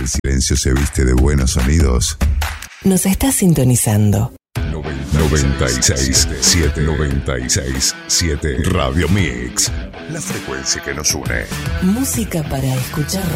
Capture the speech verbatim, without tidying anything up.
El silencio se viste de buenos sonidos. Nos está sintonizando. noventa y seis punto siete noventa y seis punto siete Radio Mix. La frecuencia que nos une. Música para escuchar